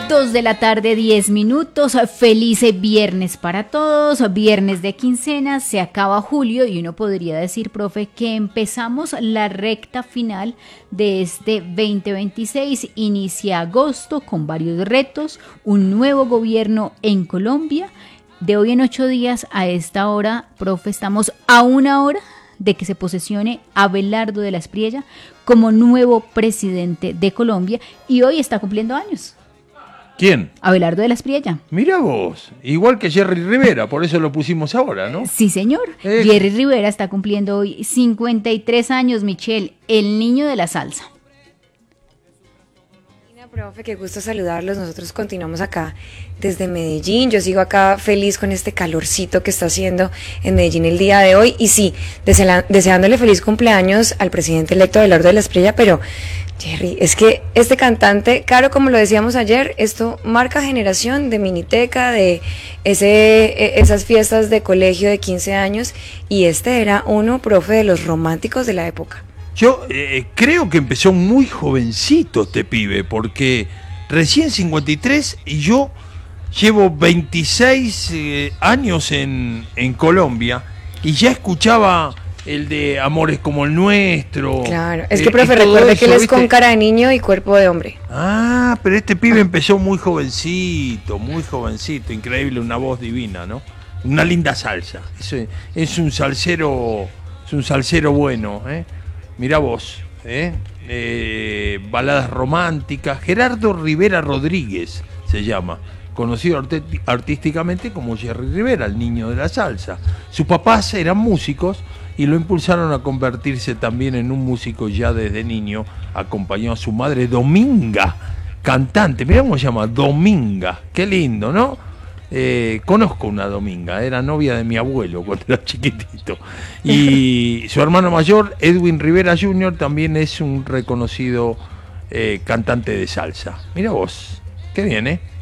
2 de la tarde, 10 minutos. Feliz viernes para todos, viernes de quincena, se acaba julio y uno podría decir, profe, que empezamos la recta final de este 2026. Inicia agosto con varios retos, un nuevo gobierno en Colombia. De hoy en 8 días a esta hora, profe, estamos a una hora de que se posesione Abelardo de la Espriella como nuevo presidente de Colombia y hoy está cumpliendo años. ¿Quién? Abelardo de la Espriella. Mira vos, igual que Jerry Rivera, por eso lo pusimos ahora, ¿no? Sí, señor. Jerry Rivera está cumpliendo hoy 53 años, Michelle, el niño de la salsa. Profe, qué gusto saludarlos. Nosotros continuamos acá desde Medellín. Yo sigo acá feliz con este calorcito que está haciendo en Medellín el día de hoy. Y sí, deseándole feliz cumpleaños al presidente electo Abelardo de la Espriella, pero Jerry, es que este cantante, claro, como lo decíamos ayer, esto marca generación de Miniteca, de esas fiestas de colegio de 15 años, y este era uno, profe, de los románticos de la época. Yo creo que empezó muy jovencito este pibe, porque recién 53 y yo llevo 26 años en Colombia y ya escuchaba el de Amores como el nuestro. Claro, es que profe, recuerde que él es con cara de niño y cuerpo de hombre. Ah, pero este pibe empezó muy jovencito, increíble, una voz divina, ¿no? Una linda salsa, es un salsero bueno, ¿eh? Mirá vos, baladas románticas. Gerardo Rivera Rodríguez se llama, conocido artísticamente como Jerry Rivera, el niño de la salsa. Sus papás eran músicos y lo impulsaron a convertirse también en un músico ya desde niño. Acompañó a su madre Dominga, cantante, mirá cómo se llama, Dominga, qué lindo, ¿no? Conozco una Dominga, era novia de mi abuelo cuando era chiquitito. Y su hermano mayor, Edwin Rivera Jr., también es un reconocido cantante de salsa. Mira vos, qué bien, ¿eh?